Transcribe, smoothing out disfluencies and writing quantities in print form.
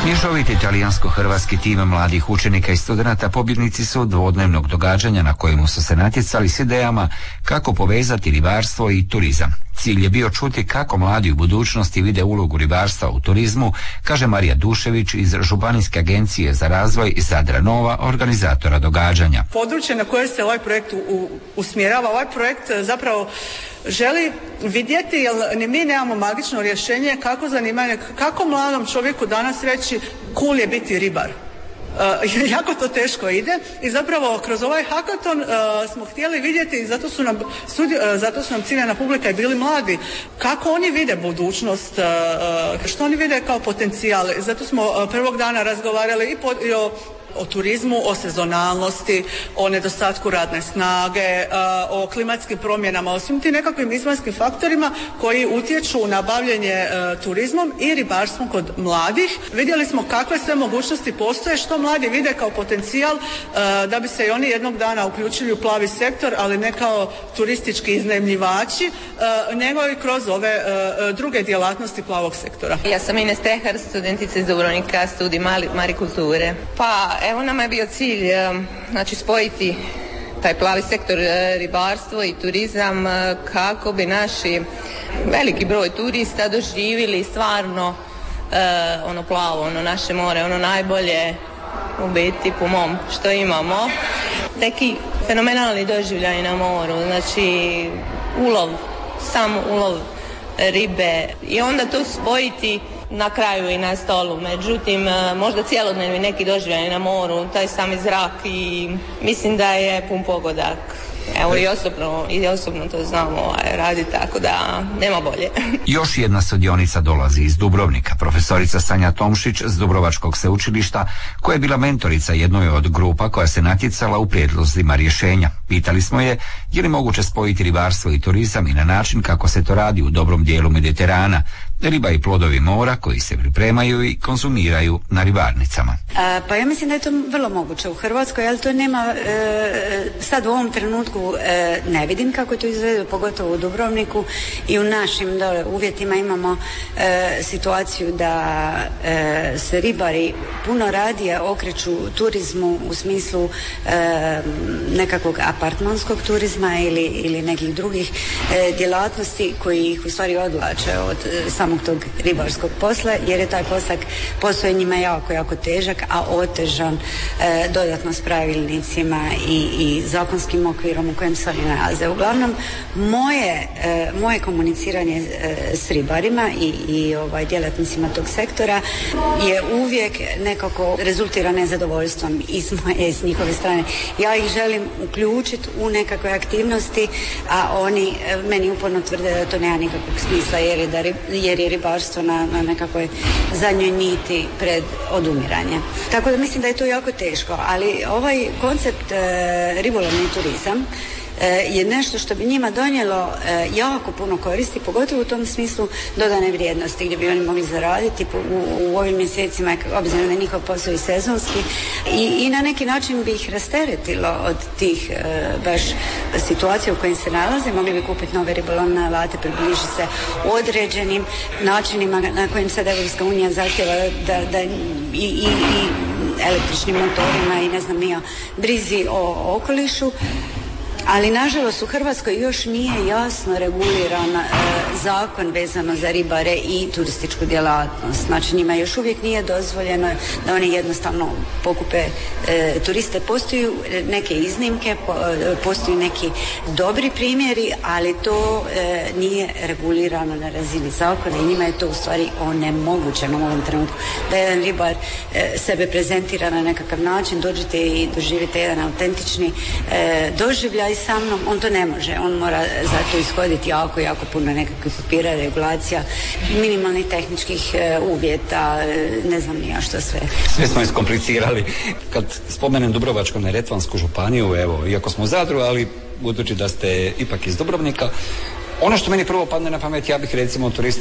Mješoviti italijansko-hrvatski tim mladih učenika i studenata pobjednici su dvodnevnog događanja na kojemu su se natjecali s idejama kako povezati ribarstvo i turizam. Cilj je bio čuti kako mladi u budućnosti vide ulogu ribarstva u turizmu, kaže Marija Dušević iz Županijske agencije za razvoj Zadra Nova, organizatora događanja. Područje na koje se ovaj projekt usmjerava, ovaj projekt zapravo želi vidjeti, jer ni mi nemamo magično rješenje kako mladom čovjeku danas reći cool je biti ribar. Jako to teško ide i zapravo kroz ovaj hakaton smo htjeli vidjeti i zato su nam ciljana publika i bili mladi, kako oni vide budućnost, što oni vide kao potencijal. Zato smo prvog dana razgovarali i o turizmu, o sezonalnosti, o nedostatku radne snage, o klimatskim promjenama, o svim tim nekakvim izvanskim faktorima koji utječu na bavljenje turizmom i ribarstvom kod mladih. Vidjeli smo kakve sve mogućnosti postoje, što mladi vide kao potencijal da bi se i oni jednog dana uključili u plavi sektor, ali ne kao turistički iznajmljivači, nego i kroz ove druge djelatnosti plavog sektora. Ja sam Ines Tehar, studentica iz Dubrovnika, studij marikulture. Pa evo nama je bio cilj spojiti taj plavi sektor ribarstvo i turizam kako bi naši veliki broj turista doživjeli stvarno ono plavo, ono naše more, ono najbolje u biti po mom što imamo. Neki fenomenalni doživljaj na moru, znači sam ulov ribe i onda to spojiti na kraju i na stolu. Međutim, možda cjelodnevni neki doživljaj na moru, taj sami zrak i mislim da je pun pogodak. Evo i osobno to znamo raditi, tako da nema bolje. Još jedna sudionica dolazi iz Dubrovnika, profesorica Sanja Tomšić s Dubrovačkog sveučilišta, koja je bila mentorica jednoj od grupa koja se natjecala u prijedlozima rješenja. Pitali smo je je li moguće spojiti ribarstvo i turizam i na način kako se to radi u dobrom dijelu Mediterana, riba i plodovi mora koji se pripremaju i konzumiraju na ribarnicama. Pa ja mislim da je to vrlo moguće u Hrvatskoj, ali to nema sad u ovom trenutku ne vidim kako to izgleda, pogotovo u Dubrovniku i u našim uvjetima imamo situaciju da se ribari puno radije okreću turizmu u smislu nekakvog apartmanskog turizma ili nekih drugih djelatnosti koji ih u stvari odvlače od samog tog ribarskog posla, jer je taj posao njima jako težak, a otežan dodatno s pravilnicima i zakonskim okvirom u kojem se oni nalaze. Uglavnom, moje komuniciranje s ribarima i djelatnicima tog sektora je uvijek nekako rezultira nezadovoljstvom i s njihove strane. Ja ih želim uključiti u nekakve aktivnosti, a oni meni uporno tvrde da to nema nikakvog smisla jer je ribarstvo na nekakvoj zadnjoj niti pred odumiranje. Tako da mislim da je to jako teško, ali ovaj koncept ribolovni turizam je nešto što bi njima donijelo jako puno koristi, pogotovo u tom smislu dodane vrijednosti gdje bi oni mogli zaraditi u ovim mjesecima, obzirom da je njihov posao i sezonski i na neki način bi ih rasteretilo od tih baš situacija u kojim se nalaze. Mogli bi kupiti nove ribolovne alate, približi se određenim načinima na kojim sad Europska unija zahtjeva da i električnim motorima i ne znam nija brizi o okolišu. Ali nažalost u Hrvatskoj još nije jasno reguliran zakon vezano za ribare i turističku djelatnost. Znači njima još uvijek nije dozvoljeno da oni jednostavno pokupe turiste. Postoje neke iznimke, postoje neki dobri primjeri, ali to nije regulirano na razini zakona i njima je to u stvari onemogućeno u ovom trenutku. Da jedan ribar sebe prezentira na nekakav način, dođete i doživite jedan autentični doživljaj sa mnom, on to ne može, on mora za to ishoditi jako puno nekakvih papira, regulacija, minimalnih tehničkih uvjeta, ne znam ni ja što sve. Sve smo iskomplicirali. Kad spomenem Dubrovačko-neretvansku županiju, evo, iako smo u Zadru, ali budući da ste ipak iz Dubrovnika, ono što meni prvo padne na pamet, ja bih recimo turiste